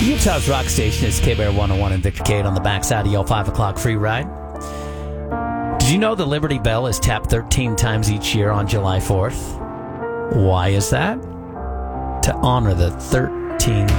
Utah's rock station is K-Bear 101 and Victor Cade on the backside of your 5 o'clock free ride. Did you know the Liberty Bell is tapped 13 times each year on July 4th? Why is that? To honor the 13